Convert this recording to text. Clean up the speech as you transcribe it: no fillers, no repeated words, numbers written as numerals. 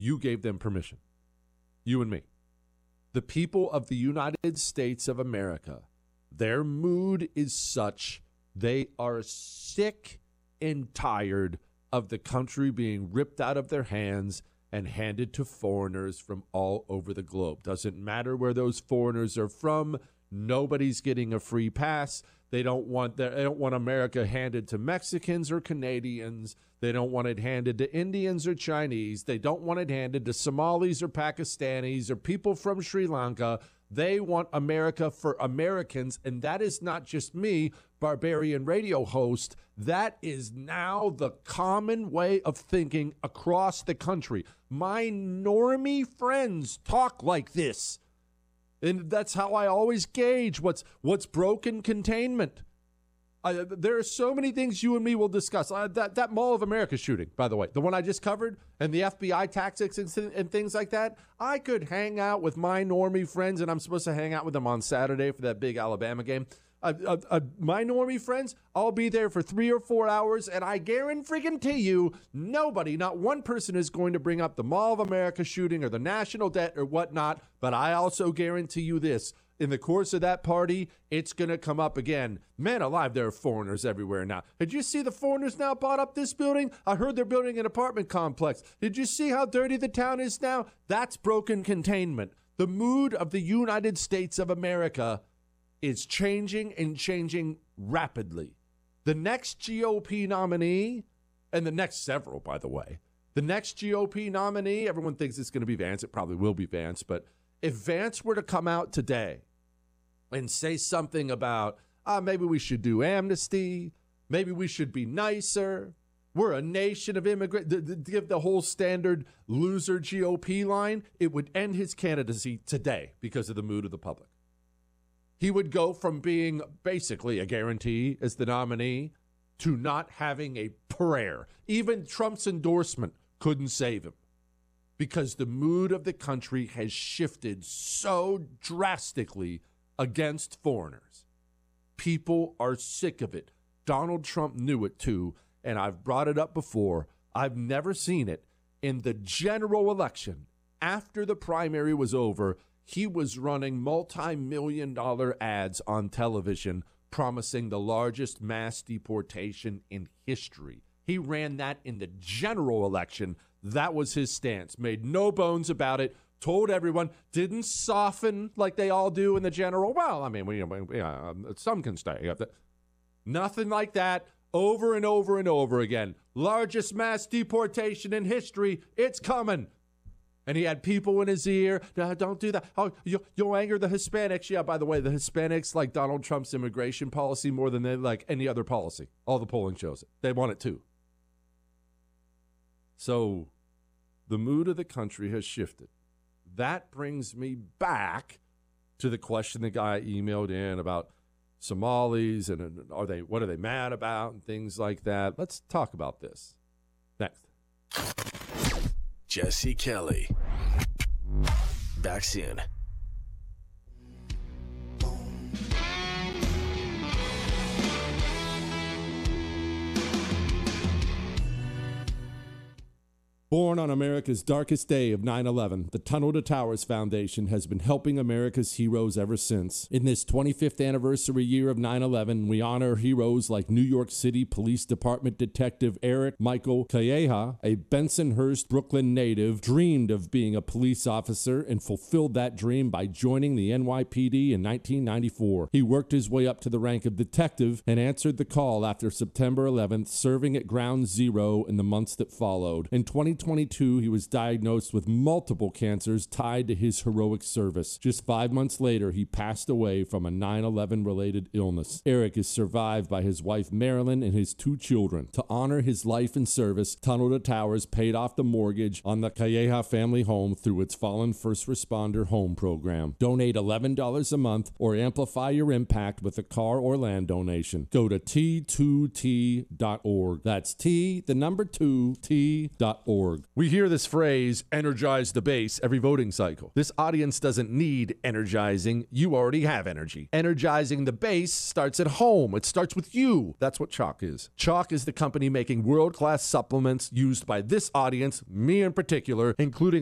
You gave them permission. You and me. The people of the United States of America, their mood is such they are sick and tired of the country being ripped out of their hands and handed to foreigners from all over the globe. Doesn't matter where those foreigners are from. Nobody's getting a free pass. They don't want America handed to Mexicans or Canadians. They don't want it handed to Indians or Chinese. They don't want it handed to Somalis or Pakistanis or people from Sri Lanka. They want America for Americans, and that is not just me, Barbarian radio host. That is now the common way of thinking across the country. My normie friends talk like this. And that's how I always gauge what's broken containment. There are so many things you and me will discuss. That Mall of America shooting, by the way, the one I just covered, and the FBI tactics and things like that. I could hang out with my normie friends, and I'm supposed to hang out with them on Saturday for that big Alabama game. My normie friends, I'll be there for 3 or 4 hours, and I guarantee you, nobody, not one person is going to bring up the Mall of America shooting or the national debt or whatnot, but I also guarantee you this. In the course of that party, it's going to come up again. Man alive, there are foreigners everywhere now. Did you see the foreigners now bought up this building? I heard they're building an apartment complex. Did you see how dirty the town is now? That's broken containment. The mood of the United States of America is changing and changing rapidly. The next GOP nominee, and the next several, by the way, the next GOP nominee, everyone thinks it's going to be Vance. It probably will be Vance. But if Vance were to come out today and say something about, maybe we should do amnesty, maybe we should be nicer, we're a nation of immigrants, give the whole standard loser GOP line, it would end his candidacy today because of the mood of the public. He would go from being basically a guarantee as the nominee to not having a prayer. Even Trump's endorsement couldn't save him because the mood of the country has shifted so drastically against foreigners. People are sick of it. Donald Trump knew it too, and I've brought it up before. I've never seen it. In the general election, after the primary was over, he was running multi-million-dollar ads on television promising the largest mass deportation in history. He ran that in the general election. That was his stance. Made no bones about it. Told everyone. Didn't soften like they all do in the general. Well, I mean, some can stay. Nothing like that. Over and over and over again. Largest mass deportation in history. It's coming. And he had people in his ear. No, don't do that. Oh, you'll anger the Hispanics. Yeah, by the way, the Hispanics like Donald Trump's immigration policy more than they like any other policy. All the polling shows it. They want it too. So the mood of the country has shifted. That brings me back to the question the guy emailed in about Somalis and what are they mad about and things like that. Let's talk about this next. Jesse Kelly. Back soon. Born on America's darkest day of 9/11, the Tunnel to Towers Foundation has been helping America's heroes ever since. In this 25th anniversary year of 9/11, we honor heroes like New York City Police Department Detective Eric Michael Calleja, a Bensonhurst, Brooklyn native, dreamed of being a police officer and fulfilled that dream by joining the NYPD in 1994. He worked his way up to the rank of detective and answered the call after September 11th, serving at Ground Zero in the months that followed. In 2022, he was diagnosed with multiple cancers tied to his heroic service. Just 5 months later, he passed away from a 9/11 related illness. Eric is survived by his wife Marilyn and his 2 children. To honor his life and service, Tunnel to Towers paid off the mortgage on the Calleja family home through its Fallen First Responder Home Program. Donate $11 a month or amplify your impact with a car or land donation. Go to T2T.org. That's T2T.org. org. We hear this phrase, energize the base, every voting cycle. This audience doesn't need energizing. You already have energy. Energizing the base starts at home. It starts with you. That's what Choq is. Choq is the company making world-class supplements used by this audience, me in particular, including